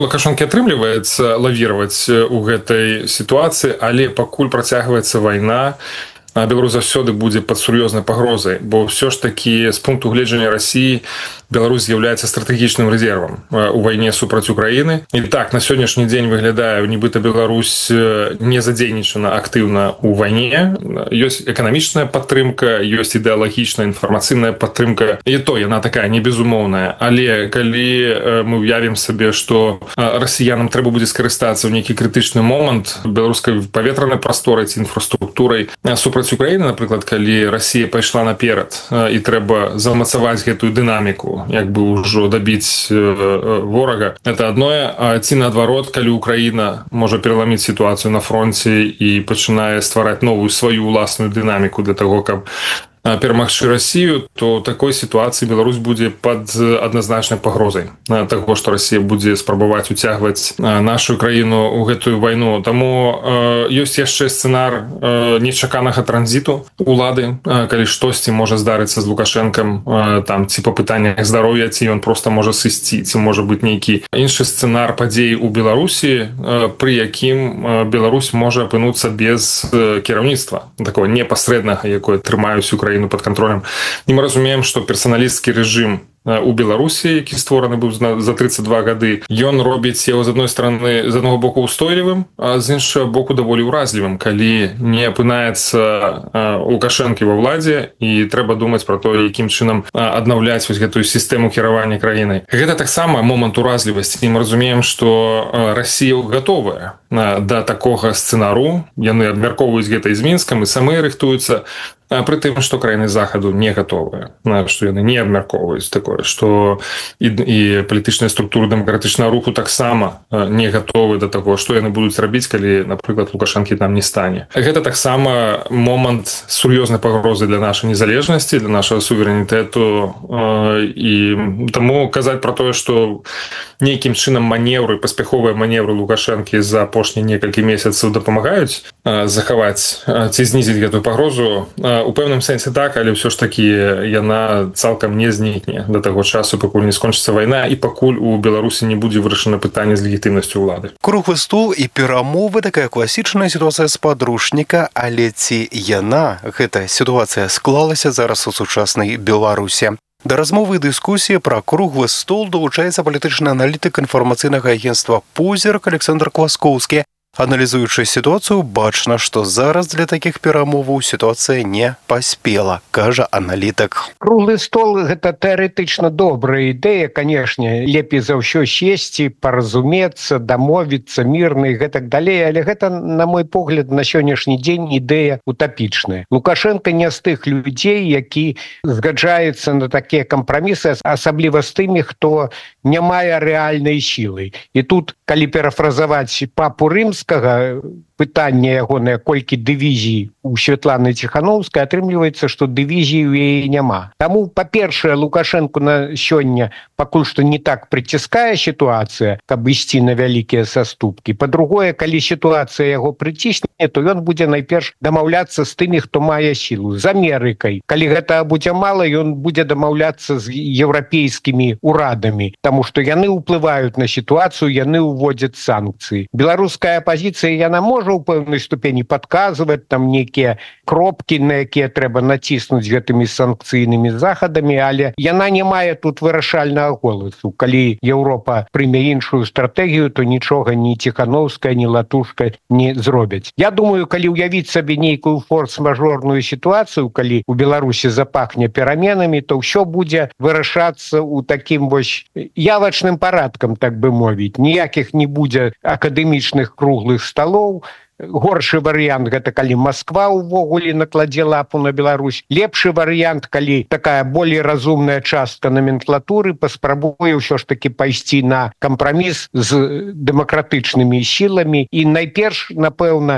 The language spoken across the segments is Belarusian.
Лукашэнкі атрымліваецца лавіраваць у гэтай сітуацыі, але пакуль працягваецца вайна, Беларусь заўсёды будзе пад сур'ёзнай пагрозай, бо ўсё ж такі з пункту гледжання Расіі Беларусь з'яўляецца стратэгічным рэзервам у вайне супраць Украіны. І так, на сённяшні дзень выглядае, нібыта Беларусь не задзейнічана актыўна ў вайне. Ёсць эканамічная падтрымка, ёсць ідэалагічная інфармацыйная падтрымка. І то яна такая не безумоўная. Але калі мы ўявім сабе, што расіянам трэба будзе скарыстацца ў нейкі крытычны момант беларускай паветранай прасторай ці інфраструктурай супраць Украіны, напрыклад, калі Расія пайшла наперад і трэба замацаваць гэтую дынаміку, як бы ўжо дабіць ворага. Это адное, а ці наадварот, калі Украіна можа пераламіць сітуацыю на фронце і пачынае ствараць новую сваю ўласную дынаміку для таго, каб перамагчы Расію, то такой сітуацыі Беларусь будзе пад адназначнай пагрозай таго, што Расія будзе спрабаваць уцягваць нашу краіну ў гэтую вайну. Таму ёсць яшчэ сцэнар нечаканага транзіту улады, калі штосьці можа здарыцца з Лукашэнкам, там ці па пытаннях здароўя, ці ён проста можа сысці, ці можа быць нейкі іншы сцэнар падзей у Беларусі, пры якім Беларусь можа апынуцца без кіраўніцтва, такого непасрэднага, якое трымаюць Украіну под контролем. І мы разумеем, што персаналісцкі рэжым у Беларусі, які створаны быў за 32 гады, ён робіць яго з адной стороны, з аднаго боку устойлівым, а з іншага боку даволі ўразлівым, калі не апынаецца Лукашэнкі ва ўладзе, і трэба думаць пра то, якім чынам аднаўляць вось гэтую сістэму кіравання краінай. Гэта таксама момант уразлівасці. І мы разумеем, што Расія гатовая да такога сцэнару. Яны абмяркоўваюць гэта з Мінскам і самыя рыхтуюцца, пры тым, што краіны Захаду не гатовыя, што яны не абмяркоўваюць такое, што і палітычныя структуры дэмакратычнага руху таксама не гатовы да таго, што яны будуць рабіць, калі, напрыклад, Лукашэнкі там не стане. Гэта таксама момант сур'ёзнай пагрозы для нашай незалежнасці, для нашага суверэнітэту, і таму казаць пра тое, што нейкім чынам манеўры, паспяховыя манеўры Лукашэнкі за апошнія некалькі месяцаў дапамагаюць захаваць ці знізіць гэтую пагрозу. У пэўным сэнсе так, але ўсё ж такі яна цалкам не знікне да таго часу, пакуль не скончыцца вайна і пакуль у Беларусі не будзе вырашана пытанне з легітымнасцю ўлады. Круглы стол і перамовы — такая класічная сітуацыя спадручніка, але ці яна, гэта сітуацыя, склалася зараз у сучаснай Беларусі? Да размовы і дыскусіі пра круглы стол далучаецца палітычны аналітык інфармацыйнага агенцтва «Позірк» Александр Кваскоўскі. Аналізуючы сітуацыю, бачна, што зараз для такіх перамоваў сітуацыя не паспела, кажа аналітык. Круглы стол – гэта тэарэтычна добрая ідэя, канешне, лепей за ўсё сесці, паразумецца, дамовіцца, мірна і гэтак далей, але гэта, на мой погляд, на сённяшні дзень ідэя утапічная. Лукашенко не з тых людзей, які згаджаюцца на такія кампрамісы, асабліва з тымі, хто не мае рэальнай сілы. І тут, калі парафразаваць папу Рымскага, пытанне ягонае, колькі дывізій у Святланы Ціханаўскай, атрымліваецца, што дывізій у яе няма. Таму, па-першае, Лукашэнку на сёння пакуль што не так прыціскае сітуацыя, каб ісці на вялікія саступкі. Па-другое, калі сітуацыя яго прыцісне, то ён будзе найперш дамаўляцца з тымі, хто мае сілу, з Амерыкай. Калі гэта будзе мала, ён будзе дамаўляцца з еўрапейскімі урадамі, таму што яны ўплываюць на сітуацыю, яны ўводзяць санкцыі. Беларуская апазіцыя, яна можа ў пэўнай ступені падказваць там нейкія кропкі, на якія трэба націснуць гэтымі санкцыйнымі захадамі, але яна не мае тут вырашальнага голасу. Калі Еўропа прыме іншую стратэгію, то нічога ні Ціханаўская, ні Латушка не зробяць. Я думаю, калі ўявіць сабе нейкую форс-мажорную сітуацыю, калі у Беларусі запахне пераменамі, то ўсё будзе вырашацца ў такім вось явачным парадкам, так бы мовіць. Ніякіх не будзе акадэмічных круглых сталоў. Горшы варыянт — гэта калі Масква ўвогуле накладзе лапу на Беларусь. Лепшы варыянт, калі такая болей разумная частка номенклатуры паспрабуе ўсё ж такі пайсці на кампраміс з дэмакратычнымі сіламі. І найперш, напэўна,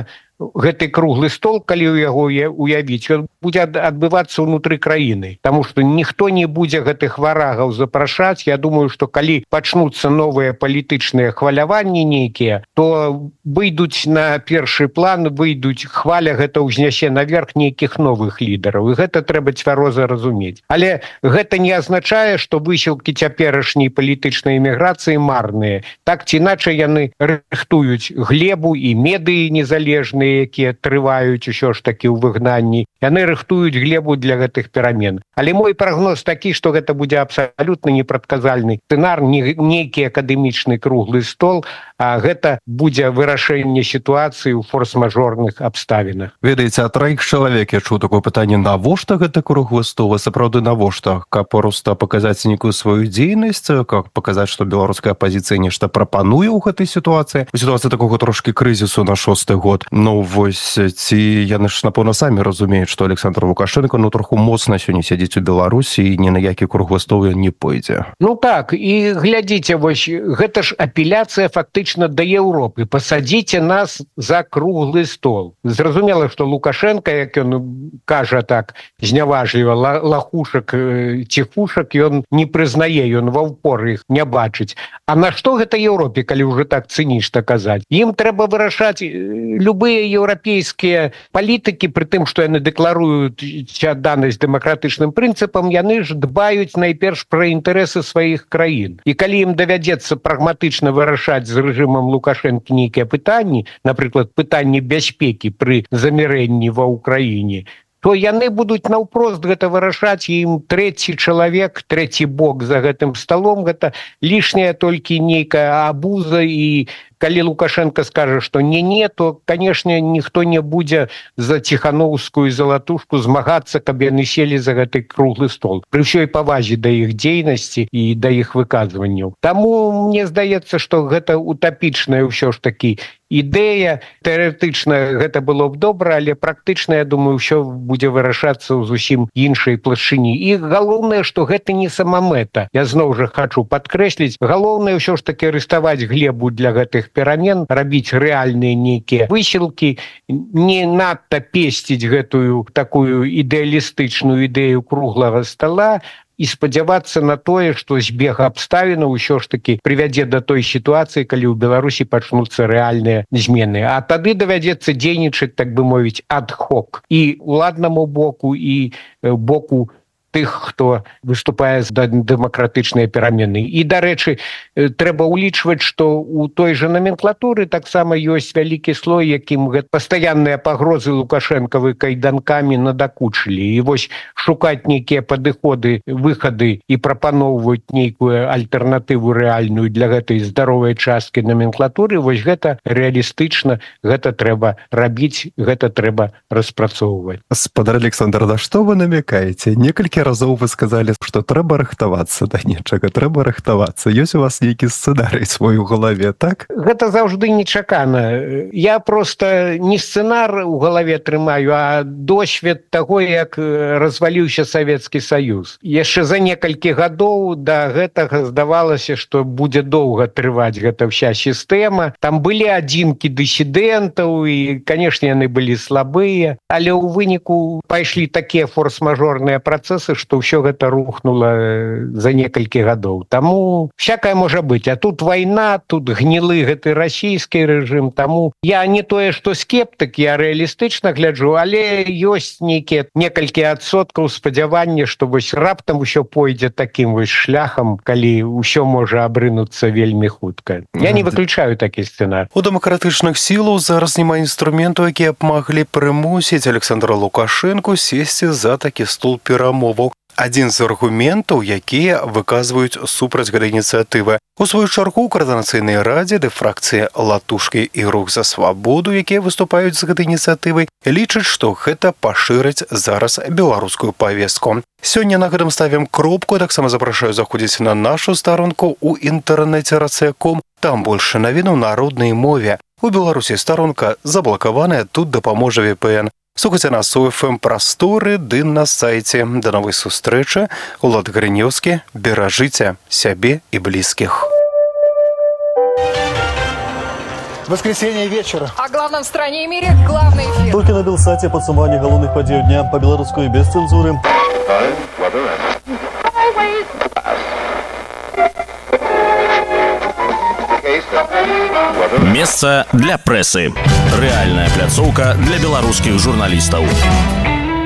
гэты круглы стол, калі ў яго уявіць, ён будзе адбывацца ўнутры краіны. Таму што ніхто не будзе гэтых варагаў запрашаць. Я думаю, што калі пачнуцца новыя палітычныя хваляванні нейкія, то выйдуць на першы план, хваля гэта ўзнясе наверх нейкіх новых лідараў. І гэта трэба цвяроза разумець. Але гэта не азначае, што высілкі цяперашняй палітычнай эміграцыі марныя. Так ці іначай яны рыхтуюць глебу і медыі незалежныя, якія трываюць усё ж такі ў выгнанні. Яны рыхтуюць глебу для гэтых перамен. Але мой прагноз такі, што гэта будзе абсалютна непрадказальны сцэнар, нейкі акадэмічны круглы стол, а гэта будзе вырашэнне сітуацыі ў форс-мажорных абставінах. Ведаеце, ад траіх чалавек я чуў такое пытанне, навошта гэта круглы стол? Сапраўды навошта? Каб проста паказаць нейкую сваю дзейнасць, каб паказаць, што беларуская апазіцыя нешта прапануе ў гэтай сітуацыі? У сітуацыі такога трошкі крызісу на 6-й год. Ну вось, ці яны ж, напэўна, самі разумеюць, што Александр Лукашенко троху моцна сёння сядзіць у Беларусі і ні на які круглы стол ён не пойдзе. Ну так, і глядзіце, вось гэта ж апеляцыя фактычна да Еўропы. Пасадзіце нас за круглы стол. Зразумела, што Лукашенко, як ён кажа так зняважліва, лахушак, ціхушак, ён не прызнае, ён ва ўпор іх не бачыць. А на што гэта Еўропе, калі ўжо так цынічна казаць? Ім трэба вырашаць любыя еўрапейскія палітыкі, пры тым, што яны дэкларуюць адданасць дэмакратычным прынцыпам, яны ж дбаюць найперш пра інтарэсы сваіх краін. І калі ім давядзецца прагматычна вырашаць з рэжымам Лукашэнкі нейкія пытанні, напрыклад, пытанні бяспекі пры замірэнні ва ўкраіне, то яны будуць наўпрост гэта вырашаць, і ім трэці чалавек, трэці бок за гэтым сталом, гэта лішняя толькі нейкая абуза, і калі Лукашенко скажа, што не, то, канешне, ніхто не будзе за ціхановскую залатушку змагацца, каб яны селі за гэты круглы стол. Пры ўсёй павазе да іх дзейнасці і да іх выказванняў. Таму мне здаецца, што гэта утапічная ўсё ж такі ідэя. Тэарэтычна гэта было б добра, але практычна, я думаю, ўсё будзе вырашацца ў зусім іншай плашчыні. І галоўнае, што гэта не самамэта. Я зноў жа хачу падкрэсліць, галоўнае ўсё ж такі рыставаць глебу для гэтых перамен, рабіць рэальныя нейкія высілкі, не надта песціць гэтую такую ідэалістычную ідэю круглага стола і спадзявацца на тое, што збег абставінаў усё ж такі прывядзе да той сітуацыі, калі ў Беларусі пачнуцца рэальныя змены. А тады давядзецца дзейнічаць, так бы мовіць, ад-хок і уладнаму боку, і боку тых, хто выступае за дэмакратычныя перамены. І, дарэчы, трэба ўлічваць, што ў той жа номенклатуры таксама ёсць вялікі слой, якім пастаянныя пагрозы Лукашэнкавы кайданкамі надакучылі. І вось шукаць нейкія падыходы, выхады і прапаноўваць нейкую альтэрнатыву рэальную для гэтай здаровай часткі номенклатуры, вось гэта рэалістычна, гэта трэба рабіць, гэта трэба распрацоўваць. Спадар Александр, на што вы намякаеце? Некалькі разоў вы сказалі, што трэба рыхтавацца да нечага, трэба рыхтавацца. Ёсць у вас нейкі сцэнарый свой у галаве, так? Гэта заўжды нечакана. Я проста не сцэнар у галаве трымаю, а досвед таго, як разваліўся Савецкі Саюз. Яшчэ за некалькі гадоў да гэтага здавалася, што будзе доўга трываць гэта ўся сістэма. Там былі адзінкі дысідэнтаў і, канешне, яны былі слабыя, але ў выніку пайшлі такія форс-мажорныя працэсы, што ўсё гэта рухнула за некалькі гадоў. Таму всякае можа быць. А тут вайна, тут гнілы гэты расійскі рэжым. Таму я не тое, што скептык, я рэалістычна гляджу, але ёсць нейкія некалькі адсоткаў спадзявання, што вось раптам усё пойдзе такім вось шляхам, калі ўсё можа абрынуцца вельмі хутка. Я не выключаю такі сцэнар. У дэмакратычных сілаў зараз няма інструментаў, якія б маглі прымусіць Александра Лукашэнку сесці за такі стол перамоваў. Адзін з аргументаў, якія выказваюць супраць гэтай ініцыятывы. У сваю чаргу, у Коардынацыйнай радзе ды фракцыі «Латушкі» і «Рух за свабоду», якія выступаюць з гэтай ініцыятывай, лічаць, што гэта пашырыць зараз беларускую павестку. Сёння на гэтым ставім кропку, таксама запрашаю заходзіць на нашу старонку ў інтэрнэце racea.com. Там больше навінаў на роднай мове. У Беларусі старонка заблакаваная, тут дапаможа VPN. Слухайце нас у FM прасторы ды на сайце. Да новай сустрэчы. Улад Грынёўскі. Беражыце сябе і блізкіх. Воскресенье вечера. О главном в стране и мире главный эфир. Толькі на Белсаце падсумаванне галоўных падзеяў дня па-беларуску і без цэнзуры. Месца для прэсы. Рэальная пляцоўка для беларускіх журналістаў.